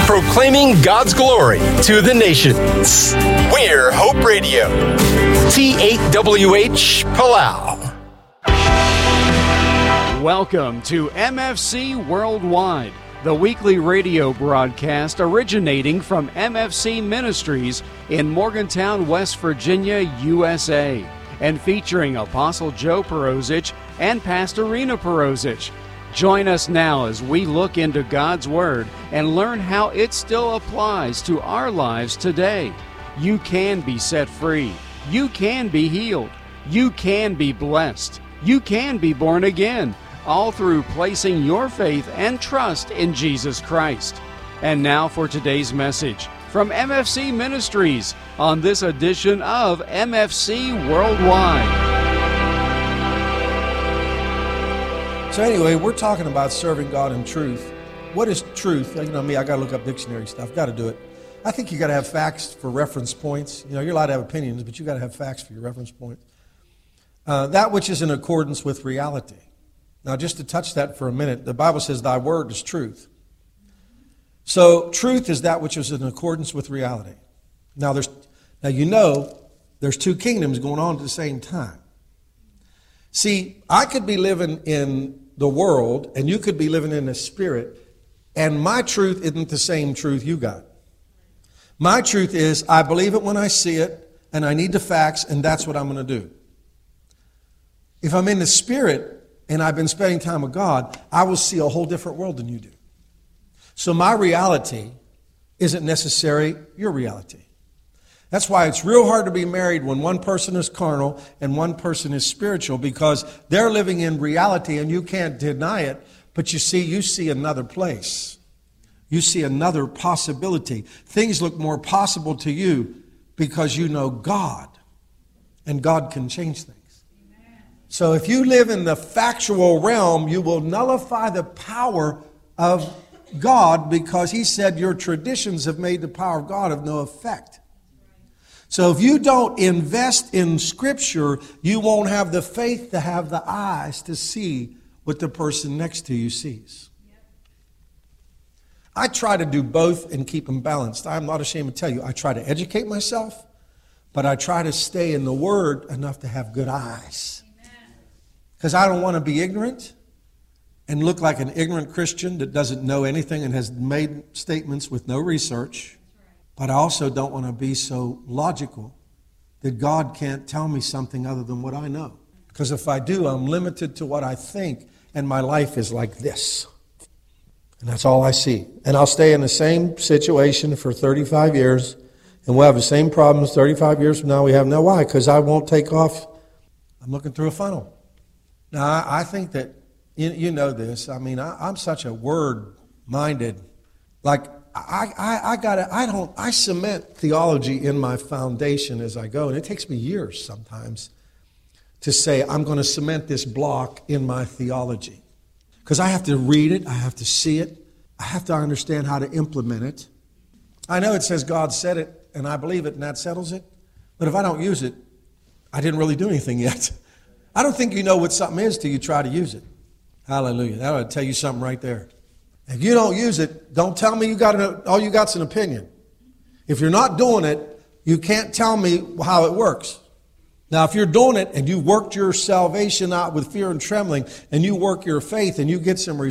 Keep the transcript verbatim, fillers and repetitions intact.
proclaiming God's glory to the nations. We're Hope Radio. T eight W H Palau. Welcome to M F C Worldwide, the weekly radio broadcast originating from M F C Ministries in Morgantown, West Virginia, U S A, and featuring Apostle Joe Perosic and Pastor Rena Perosic. Join us now as we look into God's Word and learn how it still applies to our lives today. You can be set free. You can be healed. You can be blessed. You can be born again, all through placing your faith and trust in Jesus Christ. And now for today's message from M F C Ministries on this edition of M F C Worldwide. So anyway, we're talking about serving God in truth. What is truth? You know me, I got to look up dictionary stuff. Got to do it. I think you got to have facts for reference points. You know, you're allowed to have opinions, but you got to have facts for your reference points. Uh, that which is in accordance with reality. Now, just to touch that for a minute, the Bible says, "Thy word is truth." So, truth is that which is in accordance with reality. Now, there's now you know there's two kingdoms going on at the same time. See, I could be living in the world, and you could be living in the spirit, and my truth isn't the same truth you got. My truth is, I believe it when I see it, and I need the facts, and that's what I'm going to do. If I'm in the spirit, and I've been spending time with God, I will see a whole different world than you do. So my reality isn't necessarily your reality. That's why it's real hard to be married when one person is carnal and one person is spiritual, because they're living in reality and you can't deny it. But you see, you see another place. You see another possibility. Things look more possible to you because you know God, and God can change things. Amen. So if you live in the factual realm, you will nullify the power of God, because he said your traditions have made the power of God of no effect. So if you don't invest in Scripture, you won't have the faith to have the eyes to see what the person next to you sees. I try to do both and keep them balanced. I'm not ashamed to tell you, I try to educate myself, but I try to stay in the Word enough to have good eyes. Because I don't want to be ignorant and look like an ignorant Christian that doesn't know anything and has made statements with no research. But I also don't want to be so logical that God can't tell me something other than what I know. Because if I do, I'm limited to what I think, and my life is like this. And that's all I see. And I'll stay in the same situation for thirty-five years, and we'll have the same problems thirty-five years from now we have now. Why? Because I won't take off. I'm looking through a funnel. Now, I, I think that, you, you know this, I mean, I, I'm such a word-minded, like, I, I, I gotta, I don't, I cement theology in my foundation as I go, and it takes me years sometimes to say I'm going to cement this block in my theology, because I have to read it, I have to see it, I have to understand how to implement it. I know it says God said it, and I believe it, and that settles it. But if I don't use it, I didn't really do anything yet. I don't think you know what something is till you try to use it. Hallelujah! That ought to tell you something right there. If you don't use it, don't tell me you got an, all you got's an opinion. If you're not doing it, you can't tell me how it works. Now, if you're doing it and you worked your salvation out with fear and trembling, and you work your faith and you get some results,